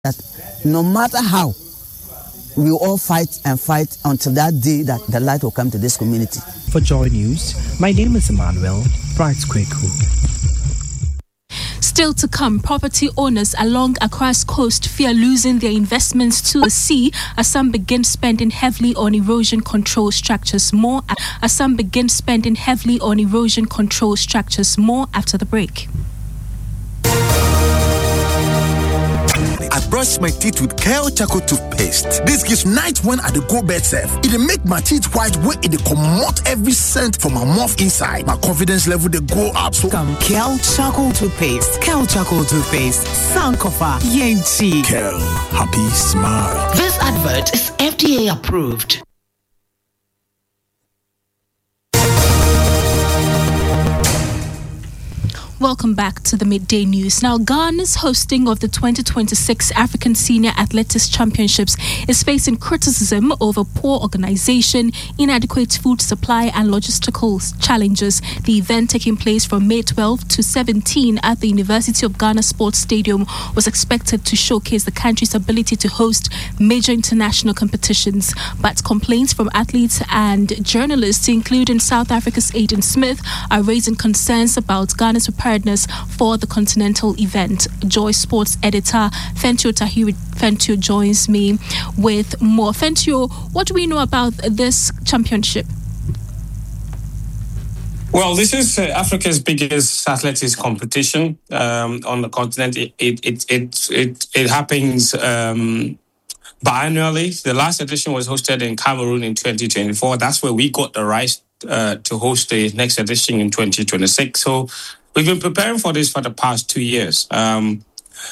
that no matter how, we will all fight and fight until that day that the light will come to this community. For Joy News, my name is Emmanuel Bright Kweku. Still to come, property owners along Accra's coast fear losing their investments to the sea as some begin spending heavily on erosion control structures. More after the break. I brush my teeth with Kale Charcoal toothpaste. This gives night when I go bed safe. It make my teeth white when it come out every scent from my mouth inside. My confidence level they go up. So come Kale Charcoal toothpaste. Kale Charcoal toothpaste. Sankofa Yenchi. Kale, happy smile. This advert is FDA approved. Welcome back to the Midday News. Now, Ghana's hosting of the 2026 African Senior Athletics Championships is facing criticism over poor organization, inadequate food supply, and logistical challenges. The event, taking place from May 12 to 17 at the University of Ghana Sports Stadium, was expected to showcase the country's ability to host major international competitions. But complaints from athletes and journalists, including South Africa's Aiden Smith, are raising concerns about Ghana's preparedness for the continental event. Joy Sports editor Fentio Tahiru joins me with more. Fentio, what do we know about this championship? Well, this is Africa's biggest athletics competition on the continent. It happens biannually. The last edition was hosted in Cameroon in 2024. That's where we got the right to host the next edition in 2026. So we've been preparing for this for the past 2 years. And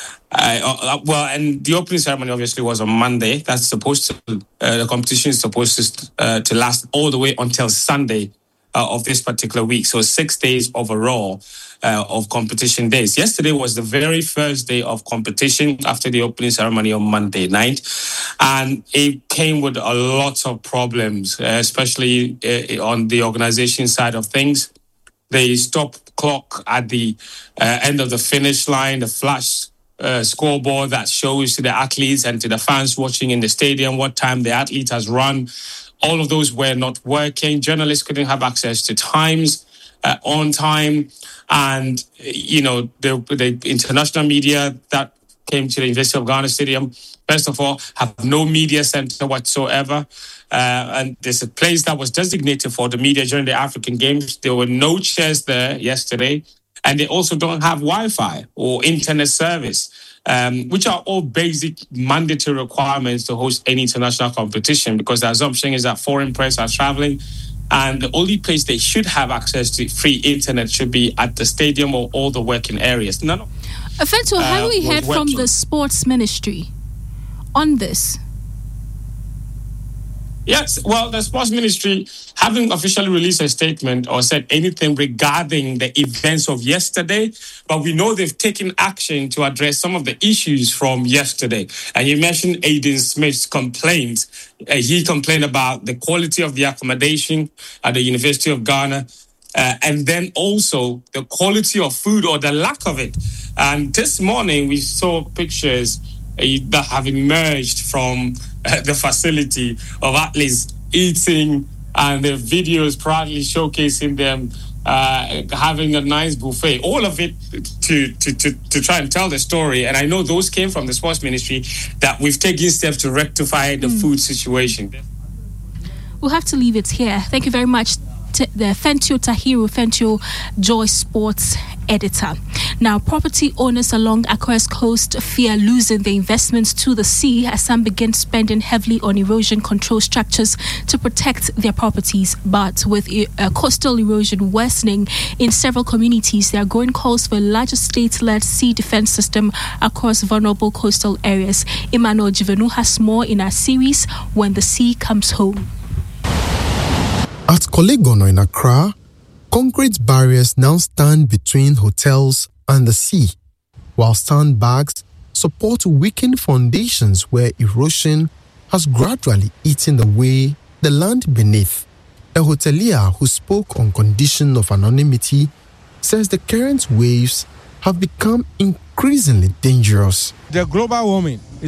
the opening ceremony obviously was on Monday. That's supposed to, the competition is supposed to last all the way until Sunday of this particular week. So 6 days overall of competition days. Yesterday was the very first day of competition after the opening ceremony on Monday night. And it came with a lot of problems, especially on the organization side of things. The stop clock at the end of the finish line, the flash scoreboard that shows to the athletes and to the fans watching in the stadium what time the athlete has run. All of those were not working. Journalists couldn't have access to times on time. And, the international media that came to the University of Ghana Stadium, first of all, have no media center whatsoever. And there's a place that was designated for the media during the African Games. There were no chairs there yesterday. And they also don't have Wi-Fi or internet service, which are all basic mandatory requirements to host any international competition, because the assumption is that foreign press are traveling. And the only place they should have access to free internet should be at the stadium or all the working areas. Fentio, have we heard from the sports ministry on this? Yes, well, the sports ministry haven't officially released a statement or said anything regarding the events of yesterday, but we know they've taken action to address some of the issues from yesterday. And you mentioned Aiden Smith's complaint. He complained about the quality of the accommodation at the University of Ghana, and then also the quality of food or the lack of it. And this morning we saw pictures that have emerged from the facility of athletes eating, and the videos proudly showcasing them having a nice buffet. All of it to try and tell the story. And I know those came from the sports ministry, that we've taken steps to rectify the food situation. We'll have to leave it here. Thank you very much to the Fentio Tahiru, Joy Sports editor. Now, property owners along Accra's coast fear losing their investments to the sea as some begin spending heavily on erosion control structures to protect their properties. But with coastal erosion worsening in several communities, there are growing calls for a larger state-led sea defense system across vulnerable coastal areas. Emmanuel Jivenu has more in our series, When the Sea Comes Home. At Kolegono in Accra, concrete barriers now stand between hotels and the sea, while sandbags support weakened foundations where erosion has gradually eaten away the land beneath. A hotelier who spoke on condition of anonymity says the current waves have become increasingly increasingly dangerous. The global warming